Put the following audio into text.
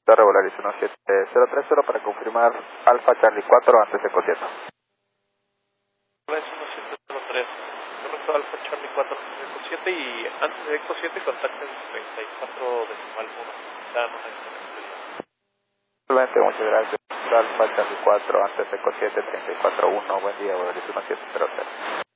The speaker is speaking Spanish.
regularizo 17030 para confirmar Alfa Charlie 4 antes de Cosieta. Es 1703, correcto, Alfa Charlie 4 antes de Eco 7 y antes de Eco 7 contacten 34 decimal 1. Danos Muchas gracias. Alfa Charlie 4 antes de Eco 7 341. Buen día, regularizo 1703.